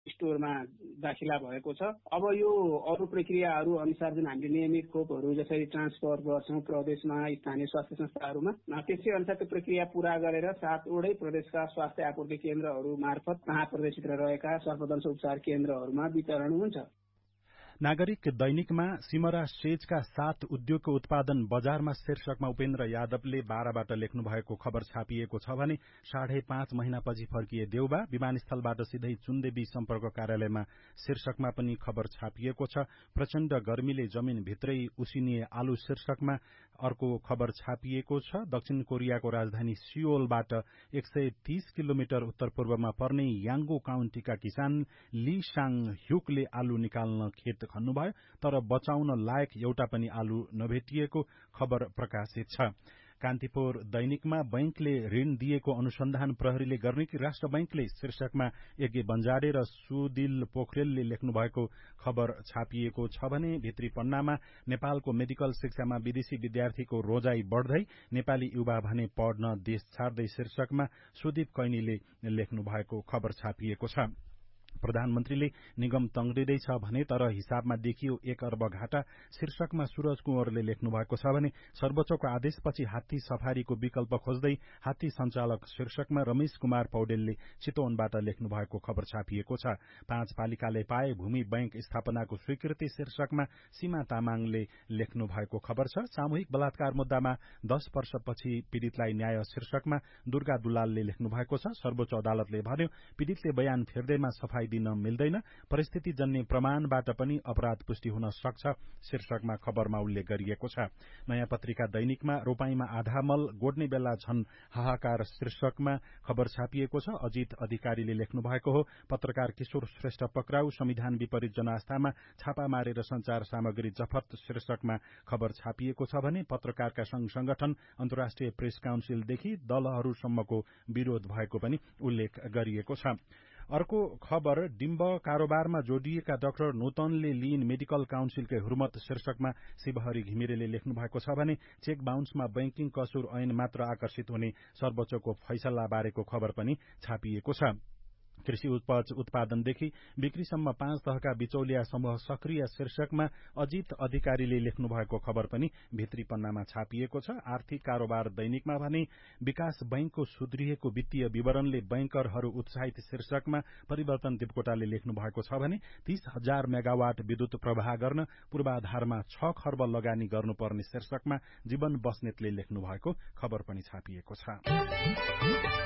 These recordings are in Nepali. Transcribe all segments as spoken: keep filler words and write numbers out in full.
स्टोरमा दाखिला भएको छ। अब यो अरू प्रक्रियाहरू अनुसार जुन हामीले नियमित खोपहरू जसरी ट्रान्सफर गर्छौँ प्रदेशमा स्थानीय स्वास्थ्य संस्थाहरूमा, त्यसै अनुसार त्यो प्रक्रिया पूरा गरेर सातवटै प्रदेशका स्वास्थ्य आपूर्ति केन्द्रहरू मार्फत कहाँ प्रदेशभित्र रहेका सर्पदंश उपचार केन्द्रहरूमा वितरण हुन्छ। नागरिक दैनिकमा सिमरा सेजका सात उद्योगको उत्पादन बजारमा शीर्षकमा उपेन्द्र यादवले बाह्रबाट लेख्नु भएको खबर छापिएको छ भने साढे पाँच महिनापछि फर्किए देउबा, विमानस्थलबाट सिधै चुन्देवी सम्पर्क कार्यालयमा शीर्षकमा पनि खबर छापिएको छ। प्रचण्ड गर्मीले जमिन भित्रै उसिनिए आलु शीर्षकमा अर्को खबर छापिएको छ। दक्षिण कोरियाको राजधानी सियोलबाट एक सय तीस किलोमिटर उत्तर पूर्वमा पर्ने याङ्गो काउन्टीका किसान ली साङ ह्युकले आलु निकाल्न खेत खन्नुभयो, तर बचाउन लायक एउटा पनि आलु नभेटिएको खबर प्रकाशित छ। कान्तिपुर दैनिकमा बैंकले ऋण दिएको अनुसन्धान प्रहरीले गर्ने कि राष्ट्र बैंकले शीर्षकमा यज्ञ बन्जारे र सुदिल पोखरेलले लेख्नु भएको खबर छापिएको छ भने भित्री पन्नामा नेपालको मेडिकल शिक्षामा विदेशी विद्यार्थीको रोजाई बढ्दै, नेपाली युवा भने पढ्न देश छाड्दै शीर्षकमा सुदीप कैनीले लेख्नु भएको खबर छापिएको छ। प्रधानमन्त्रीले निगम तङ्ग्रिँदैछ भने तर हिसाबमा देखियो एक अर्ब घाटा शीर्षकमा सूरज कुँवरले लेख्नु भएको छ भने सर्वोच्चको आदेशपछि हात्ती सफारीको विकल्प खोज्दै हात्ती सञ्चालक शीर्षकमा रमेश कुमार पौडेलले चितवनबाट लेख्नु भएको खबर छापिएको छ। पाँच पालिकाले पाए भूमि बैंक स्थापनाको स्वीकृति शीर्षकमा सीमा तामाङले लेख्नु भएको खबर छ। सामूहिक बलात्कार मुद्दामा दश वर्षपछि पीड़ितलाई न्याय शीर्षकमा दुर्गा दुलालले लेख्नु भएको छ। सर्वोच्च अदालतले भन्यो पीड़ितले बयान फेर्दैमा सफाई दिन मिल्दैन, परिस्थिति जन्य प्रमाणबाट पनि अपराध पुष्टि हुन सक्छ शीर्षकमा खबरमा उल्लेख गरिएको छ। नयाँ पत्रिका दैनिकमा रोपाईमा आधा मल गोड्ने बेला झन हाहाकार शीर्षकमा खबर छापिएको छ। अजित अधिकारीले लेख्नु भएको हो पत्रकार किशोर श्रेष्ठ पक्राउ, संविधान विपरीत जनास्थामा छापा मारेर संचार सामग्री जफत शीर्षकमा खबर छापिएको छ भने पत्रकारका संघ संगठन अन्तर्राष्ट्रिय प्रेस काउन्सिलदेखि दलहरूसम्मको विरोध भएको पनि उल्लेख गरिएको छ। अर्को खबर डिम्ब कारोबारमा जोडिएका डाक्टर नूतनले लिइन मेडिकल काउन्सिलकै हुर्मत शीर्षकमा शिवहरी घिमिरेले लेख्नु भएको छ भने चेक बााउन्समा बैंकिङ कसुर ऐन मात्र आकर्षित हुने सर्वोच्चको फैसला बारेको खबर पनि छापिएको छ। कृषि उपज उत्पादनदेखि बिक्रीसम्म पाँच तहका बिचौलिया समूह सक्रिय शीर्षकमा अजित अधिकारीले लेख्नु भएको खबर पनि भित्री पन्नामा छापिएको छ। आर्थिक कारोबार दैनिकमा भने विकास बैंकको सुध्रिएको वित्तीय विवरणले बैंकरहरू उत्साहित शीर्षकमा परिवर्तन देवकोटाले लेख्नु भएको छ भने तीस हजार मेगावाट विद्युत प्रवाह गर्न पूर्वाधारमा छ खर्ब लगानी गर्नुपर्ने शीर्षकमा जीवन बस्नेतले लेख्नु भएको खबर पनि छापिएको छ।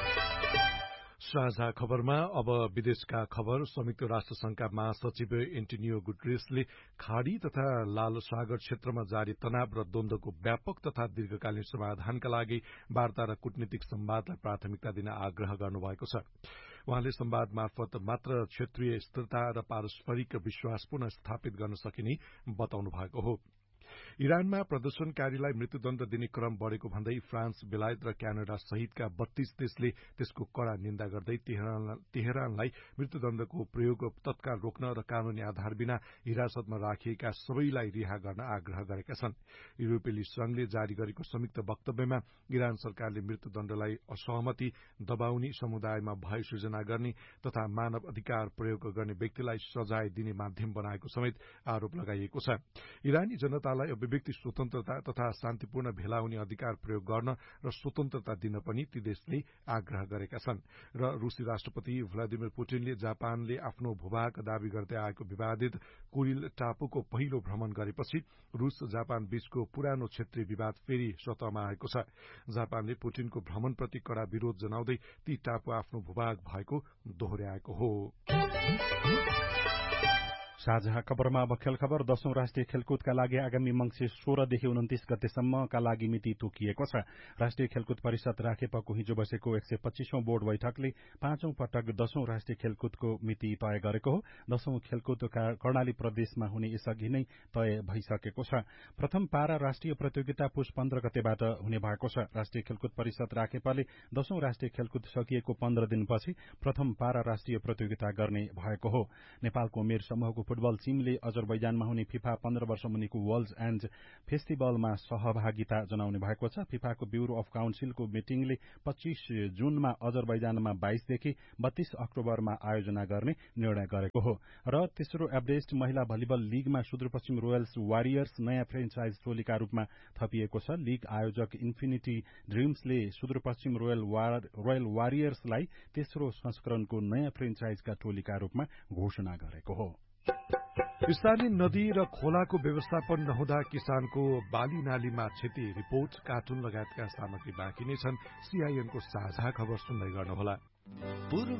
साझा खबरमा अब विदेशका खबर। संयुक्त राष्ट्र संघका महासचिव एन्टोनियो गुटेरेसले खाड़ी तथा लाल सागर क्षेत्रमा जारी तनाव र द्वन्द्वको व्यापक तथा दीर्घकालीन समाधानका लागि वार्ता र कूटनीतिक सम्वादलाई प्राथमिकता दिन आग्रह गर्नुभएको छ। उहाँले सम्वाद मार्फत मात्र क्षेत्रीय स्थिरता र पारस्परिक विश्वास पुनः स्थापित गर्न सकिने बताउनु भएको हो। इरानमा प्रदर्शनकारीलाई मृत्युदण्ड दिने क्रम बढ़ेको भन्दै फ्रान्स, बेलायत र क्यानाडा सहितका बत्तीस देशले त्यसको कड़ा निन्दा गर्दै तेहरानलाई मृत्युदण्डको प्रयोग तत्काल रोक्न र कानूनी आधार बिना हिरासतमा राखिएका सबैलाई रिहा गर्न आग्रह गरेका छन्। युरोपेली संघले जारी गरेको संयुक्त वक्तव्यमा इरान सरकारले मृत्युदण्डलाई असहमति दबाउने, समुदायमा भय सृजना गर्ने तथा मानव अधिकार प्रयोग गर्ने व्यक्तिलाई सजाय दिने माध्यम बनाएको समेत आरोप लगाइएको छ। इरानी जनतालाई अभिव्यक्ति स्वतन्त्रता तथा शान्तिपूर्ण भेला हुने अधिकार प्रयोग गर्न र स्वतन्त्रता दिन पनि ती देशले आग्रह गरेका छन्। र रूसी राष्ट्रपति भ्लादिमिर पुटिनले जापानले आफ्नो भूभाग दावी गर्दै आएको विवादित कुरिल टापुको पहिलो भ्रमण गरेपछि रूस जापान बीचको पुरानो क्षेत्रीय विवाद फेरि सतहमा आएको छ। जापानले पुटिनको भ्रमणप्रति कड़ा विरोध जनाउँदै ती टापु आफ्नो भूभाग भएको दोहोर्याएको हो। साझा खबरमा अब खेल खबर। दशौं राष्ट्रिय खेलकुदका लागि आगामी मंसिर सोह्रदेखि उन्तिस गतेसम्मका लागि मिति तोकिएको छ। राष्ट्रिय खेलकुद परिषद राखेपको हिजो बसेको एक सय पच्चीसौं बोर्ड बैठकले पाँचौं पटक दशौं राष्ट्रिय खेलकुदको मिति तय गरेको हो। दशौं खेलकुद कर्णाली प्रदेशमा हुने यसअघि नै तय भइसकेको छ। प्रथम पारा राष्ट्रिय प्रतियोगिता पुष पन्ध्र गतेबाट हुने भएको छ। राष्ट्रिय खेलकुद परिषद राखेपाले दशौं राष्ट्रिय खेलकुद सकिएको पन्ध्र दिनपछि प्रथम पारा राष्ट्रिय प्रतियोगिता गर्ने भएको हो। नेपालको उमेर समूहको फुटबल टीमले अजरबैजानमा हुने फिफा पन्ध्र वर्ष मुनिको वर्ल्ड एन्ड फेस्टिभलमा सहभागिता जनाउने भएको छ। फिफाको ब्युरो अफ काउन्सिलको मिटिङले पच्चीस जुनमा अजरबैजानमा बाइसदेखि बत्तीस अक्टोबरमा आयोजना गर्ने निर्णय गरेको हो। र तेस्रो एभरेस्ट महिला भलिबल लीगमा सुदूरपश्चिम रोयल्स वारियर्स नयाँ फ्रेन्चाइज टोलीका रूपमा थपिएको छ। लीग आयोजक इन्फिनिटी ड्रिम्सले सुदूरपश्चिम रोयल रोयल वारियर्सलाई तेस्रो संस्करणको नयाँ फ्रेन्चाइजका टोलीका रूपमा घोषणा गरेको हो। स्थानीय नदी र खोलाको व्यवस्थापन नहुँदा किसानको बाली नालीमा क्षति, रिपोर्ट, कार्टुन लगायतका सामग्री बाँकी नै छन्। सीआईएनको साझा खबर सुन्दै गर्नुहोला।